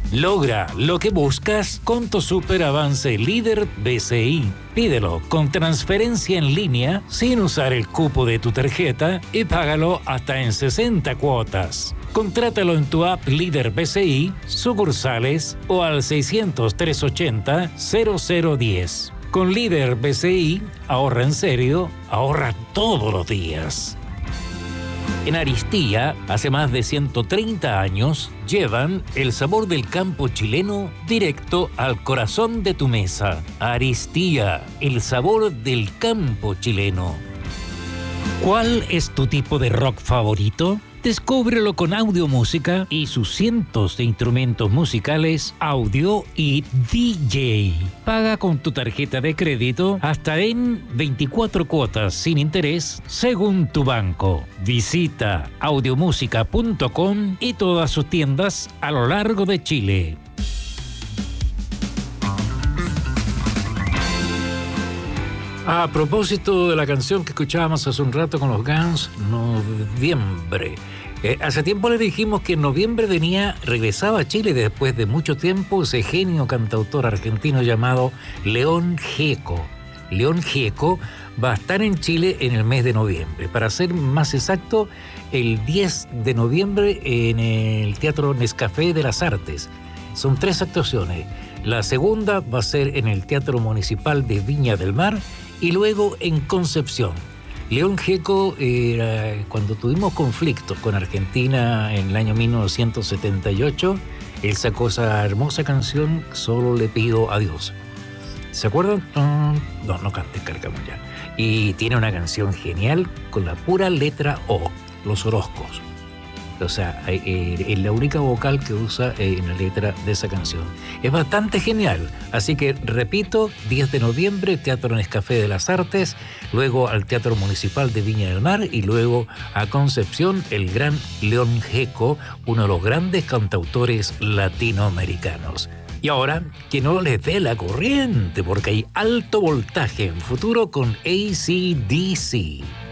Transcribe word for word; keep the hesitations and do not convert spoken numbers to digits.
Logra lo que buscas con tu Super Avance Líder B C I. Pídelo con transferencia en línea sin usar el cupo de tu tarjeta y págalo hasta en sesenta cuotas. Contrátalo en tu app Líder B C I, sucursales o al seiscientos, trescientos ochenta, cero cero diez. Con Líder B C I, ahorra en serio, ahorra todos los días. En Aristía, hace más de ciento treinta años, llevan el sabor del campo chileno directo al corazón de tu mesa. Aristía, el sabor del campo chileno. ¿Cuál es tu tipo de rock favorito? Descúbrelo con Audio Música y sus cientos de instrumentos musicales, audio y D J. Paga con tu tarjeta de crédito hasta en veinticuatro cuotas sin interés según tu banco. Visita audiomúsica punto com y todas sus tiendas a lo largo de Chile. A propósito de la canción que escuchábamos hace un rato con los Guns, Noviembre. Eh, hace tiempo le dijimos que en noviembre venía, regresaba a Chile después de mucho tiempo ese genio cantautor argentino llamado León Gieco. León Gieco va a estar en Chile en el mes de noviembre. Para ser más exacto, el diez de noviembre en el Teatro Nescafé de las Artes. Son tres actuaciones. La segunda va a ser en el Teatro Municipal de Viña del Mar y luego en Concepción. León Gieco, eh, cuando tuvimos conflictos con Argentina en el año mil novecientos setenta y ocho, él sacó esa hermosa canción, Solo le pido a Dios. ¿Se acuerdan? No, no cantes, cargamos ya. Y tiene una canción genial con la pura letra O, Los Orozcos. O sea, eh, es la única vocal que usa eh, en la letra de esa canción. Es bastante genial. Así que, repito, diez de noviembre, Teatro Nescafé de las Artes, luego al Teatro Municipal de Viña del Mar y luego a Concepción, el gran León Gieco, uno de los grandes cantautores latinoamericanos. Y ahora, que no les dé la corriente, porque hay alto voltaje en futuro con A C D C.